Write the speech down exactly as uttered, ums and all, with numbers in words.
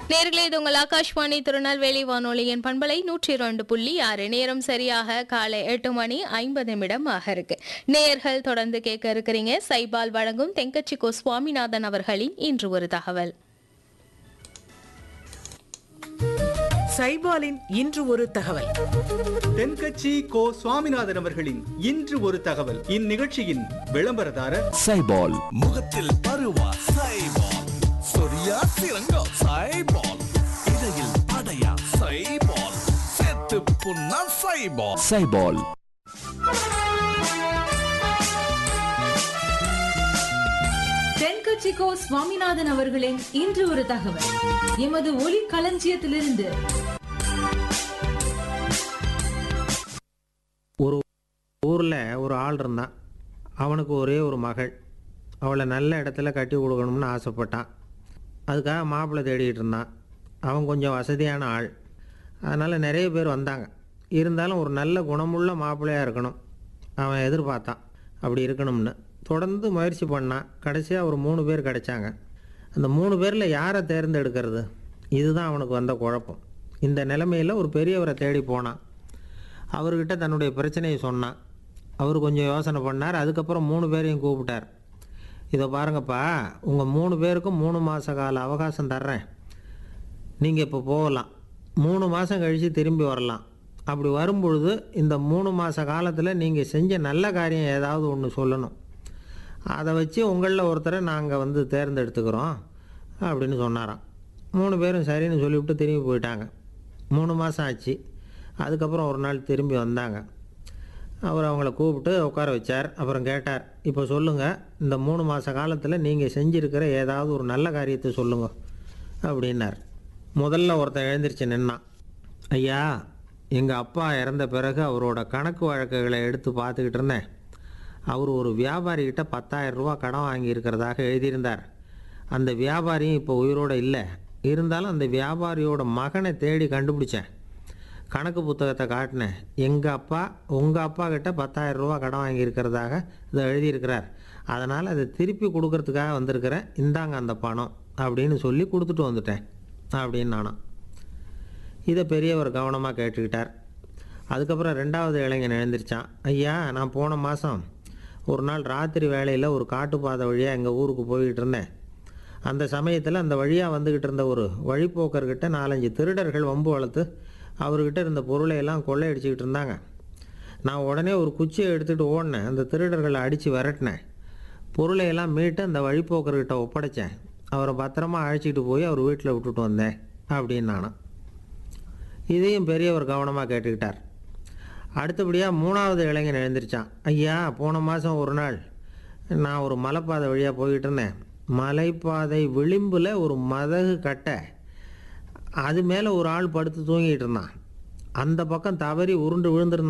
நேர்களே, இது உங்கள் ஆகாஷ்வாணி திருநெல்வேலி வானொலியின் பண்பலை நூற்றி இரண்டு புள்ளி ஆறு. நேரம் சரியாக காலை எட்டு மணி ஐம்பது நிமிடம் ஆக இருக்கு. நேயர்கள் தொடர்ந்து கேட்க இருக்கிறீங்க சைபால் வழங்கும் தென்கட்சி கோ சுவாமிநாதன் அவர்களின் இன்று ஒரு தகவல். சைபாலின் இன்று ஒரு தகவல். தென்கட்சி கோ சுவாமிநாதன் அவர்களின் இன்று ஒரு தகவல். இந்நிகழ்ச்சியின் விளம்பரதாரர் சைபால். முகத்தில் பருவா சைபால், சொரியா சிறங்கா சைபால், இடையில் அடையா சைபால், செத்து புண்ணா சைபால். சைபால். தென்கட்சி கோ சுவாமிநாதன் அவர்களின் இன்று ஒரு தகவல். எமது ஒலி களஞ்சியத்திலிருந்து ஒரு ஊரில் ஒரு ஆள் இருந்தான். அவனுக்கு ஒரே ஒரு மகள். அவளை நல்ல இடத்துல கட்டி கொடுக்கணும்னு ஆசைப்பட்டான். அதுக்காக மாப்பிள்ளை தேடிகிட்டு இருந்தான். அவன் கொஞ்சம் வசதியான ஆள், அதனால் நிறைய பேர் வந்தாங்க. இருந்தாலும் ஒரு நல்ல குணமுள்ள மாப்பிள்ளையாக இருக்கணும் அவன் எதிர்பார்த்தான். அப்படி இருக்கணும்னு தொடர்ந்து முயற்சி பண்ணான். கடைசியாக ஒரு மூணு பேர் கிடைச்சாங்க. அந்த மூணு பேரில் யாரை தேர்ந்தெடுக்கிறது, இதுதான் அவனுக்கு வந்த குழப்பம். இந்த நிலைமையில் ஒரு பெரியவரை தேடி போனான். அவர்கிட்ட தன்னுடைய பிரச்சனையை சொன்னான். அவர் கொஞ்சம் யோசனை பண்ணார். அதுக்கப்புறம் மூணு பேரையும் கூப்பிட்டார். இதை பாருங்கப்பா, உங்கள் மூணு பேருக்கும் மூணு மாத கால அவகாசம் தர்றேன். நீங்கள் இப்போ போகலாம். மூணு மாதம் கழித்து திரும்பி வரலாம். அப்படி வரும்பொழுது இந்த மூணு மாத காலத்தில் நீங்கள் செஞ்ச நல்ல காரியம் ஏதாவது ஒன்று சொல்லணும். அதை வச்சு உங்களில் ஒருத்தரை நாங்கள் வந்து தேர்ந்தெடுத்துக்கிறோம் அப்படின்னு சொன்னாராம். மூணு பேரும் சரின்னு சொல்லிவிட்டு திரும்பி போயிட்டாங்க. மூணு மாதம் ஆச்சு. அதுக்கப்புறம் ஒரு நாள் திரும்பி வந்தாங்க. அவர் அவங்கள கூப்பிட்டு உட்கார வச்சார். அப்புறம் கேட்டார், இப்போ சொல்லுங்கள், இந்த மூணு மாத காலத்தில் நீங்கள் செஞ்சுருக்கிற ஏதாவது ஒரு நல்ல காரியத்தை சொல்லுங்க அப்படின்னார். முதல்ல ஒருத்தன் எழுந்திரிச்சு நின்னான். ஐயா, எங்கள் அப்பா இறந்த பிறகு அவரோட கணக்கு வழக்குகளை எடுத்து பார்த்துக்கிட்டு இருந்தேன். அவர் ஒரு வியாபாரிகிட்ட பத்தாயிரம் ரூபா கடன் வாங்கியிருக்கிறதாக எழுதியிருந்தார். அந்த வியாபாரியும் இப்போ உயிரோடு இல்லை. இருந்தாலும் அந்த வியாபாரியோட மகனை தேடி கண்டுபிடிச்சேன். கணக்கு புத்தகத்தை காட்டினேன். எங்கள் அப்பா உங்கள் அப்பா கிட்ட பத்தாயிரம் ரூபா கடன் வாங்கியிருக்கிறதாக இதை எழுதியிருக்கிறார். அதனால் அதை திருப்பி கொடுக்கறதுக்காக வந்திருக்கிறேன். இந்தாங்க அந்த பணம் அப்படின்னு சொல்லி கொடுத்துட்டு வந்துட்டேன் அப்படின்னு நானும். இதை பெரியவர் கவனமாக கேட்டுக்கிட்டார். அதுக்கப்புறம் ரெண்டாவது இளைஞன் எழுந்திரிச்சான். ஐயா, நான் போன மாதம் ஒரு நாள் ராத்திரி வேளையில் ஒரு காட்டுப்பாதை வழியாக எங்கள் ஊருக்கு போய்கிட்டு இருந்தேன். அந்த சமயத்தில் அந்த வழியாக வந்துக்கிட்டு இருந்த ஒரு வழிப்போக்கர்கிட்ட நாலஞ்சு திருடர்கள் வம்பு வளர்த்து அவர்கிட்ட இருந்த பொருளை எல்லாம் கொள்ளையடிச்சிக்கிட்டு இருந்தாங்க. நான் உடனே ஒரு குச்சியை எடுத்துகிட்டு ஓடினேன். அந்த திருடர்களை அடித்து விரட்டினேன். பொருளை எல்லாம் மீட்டு அந்த வழிப்போக்கர்கிட்ட ஒப்படைச்சேன். அவரை பத்திரமா அழைச்சிக்கிட்டு போய் அவர் வீட்டில் விட்டுட்டு வந்தேன் அப்படின்னு நானும். இதையும் பெரியவர் கவனமாக கேட்டுக்கிட்டார். அடுத்தபடியாக மூணாவது இளைஞன் எழுந்திரிச்சான். ஐயா, போன மாதம் ஒரு நாள் நான் ஒரு மலைப்பாதை வழியாக போய்கிட்டு இருந்தேன். மலைப்பாதை விளிம்பில் ஒரு மதகு கட்டை, அது மேலே ஒரு ஆள் படுத்து தூங்கிட்டு இருந்தான். அந்த பக்கம் தவறி உருண்டு விழுந்திருந்தான்.